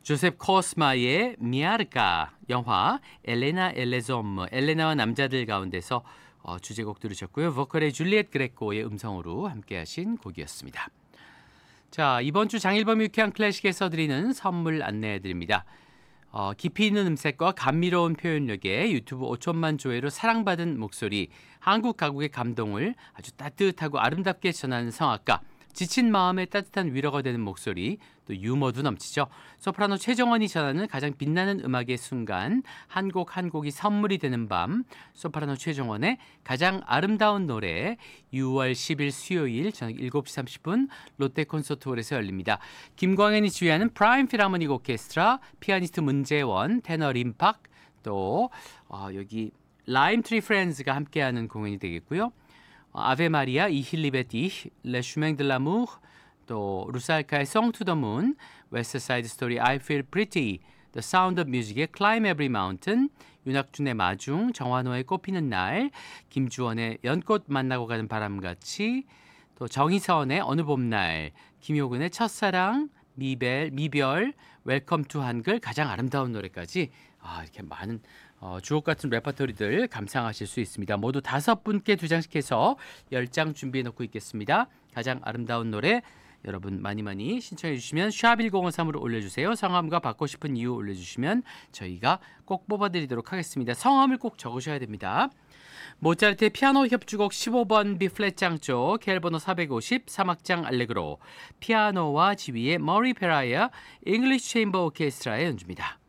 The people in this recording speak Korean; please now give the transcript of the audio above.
조셉 코스마의 미아르카 영화 엘레나 엘레솜 엘레나와 남자들 가운데서 주제곡 들으셨고요. 보컬의 줄리엣 그레코의 음성으로 함께하신 곡이었습니다. 자, 이번 주 장일범 유쾌한 클래식에서 드리는 선물 안내해드립니다. 깊이 있는 음색과 감미로운 표현력에 유튜브 5천만 조회로 사랑받은 목소리, 한국 가곡의 감동을 아주 따뜻하고 아름답게 전하는 성악가, 지친 마음에 따뜻한 위로가 되는 목소리, 또 유머도 넘치죠. 소프라노 최정원이 전하는 가장 빛나는 음악의 순간, 한 곡 한 곡이 선물이 되는 밤, 소프라노 최정원의 가장 아름다운 노래, 6월 10일 수요일 저녁 7시 30분 롯데 콘서트홀에서 열립니다. 김광현이 지휘하는 프라임 필하모닉 오케스트라, 피아니스트 문재원, 테너 림팍, 또 여기 라임트리 프렌즈가 함께하는 공연이 되겠고요. 아베 마리아, 이힐리베티, 레 슈맹 드 라무르, 또 루살카의 Song to the Moon, 웨스트 사이드 스토리 I Feel Pretty, The Sound of Music의 Climb Every Mountain, 윤학준의 마중, 정환호의 꽃피는 날, 김주원의 연꽃 만나고 가는 바람같이, 또 정희선의 어느 봄날, 김효근의 첫사랑, 미별, 웰컴 투 한글, 가장 아름다운 노래까지 이렇게 많은 주옥 같은 레퍼토리들 감상하실 수 있습니다. 모두 5분께 2장씩 해서 10장 준비해 놓고 있겠습니다. 가장 아름다운 노래 여러분 많이 신청해 주시면 샵1053으로 올려주세요. 성함과 받고 싶은 이유 올려주시면 저희가 꼭 뽑아드리도록 하겠습니다. 성함을 꼭 적으셔야 됩니다. 모차르트의 피아노 협주곡 15번 B플랫 장조 켈번호 450 3악장 알레그로 피아노와 지휘의 머리 페라이어 잉글리시 체인버 오케스트라의 연주입니다.